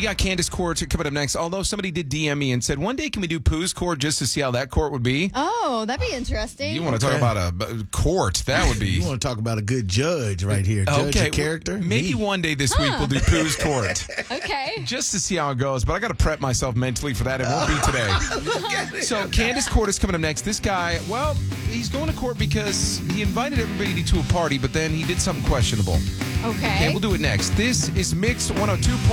got Candace Court coming up next. Although somebody did DM me and said, one day can we do Pooh's Court just to see how that court would be? Oh, that'd be interesting. You want to talk about a court? That would be. You want to talk about a good judge right here. Judge of character? Maybe one day this week we'll do Pooh's Court. Okay. Just to see how it goes. But I got to prep myself mentally for that. It won't be today. So Candace Court is coming up next. This guy, well, he's going to court because he invited everybody to a party, but then he did something questionable. Okay. Okay, we'll do it next. This is Mix 102.